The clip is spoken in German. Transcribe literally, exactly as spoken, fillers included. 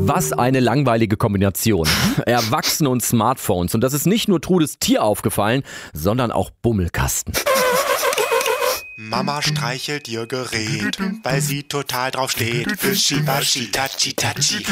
Was eine langweilige Kombination. Erwachsene und Smartphones. Und das ist nicht nur Trudes Tier aufgefallen, sondern auch Bummelkasten. Mama streichelt ihr Gerät, weil sie total drauf steht. Fischi, Baschi, Tachi, Tachi.